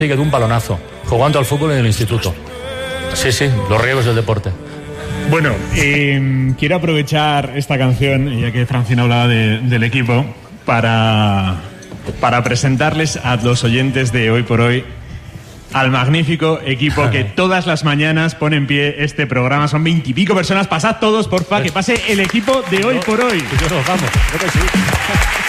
de un balonazo, jugando al fútbol en el instituto. Sí, los riesgos del deporte. Bueno, quiero aprovechar esta canción, ya que Francina hablaba del equipo, para presentarles a los oyentes de Hoy por Hoy al magnífico equipo que todas las mañanas pone en pie este programa. Son 20 y pico personas. Pasad todos, porfa, que pase el equipo de Hoy por Hoy. Vamos, creo que sí.